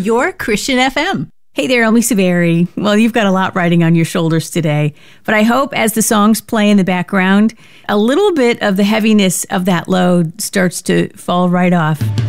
your Christian FM. Hey there, I'm Lisa Berry. Well, you've got a lot riding on your shoulders today, but I hope as the songs play in the background, a little bit of the heaviness of that load starts to fall right off.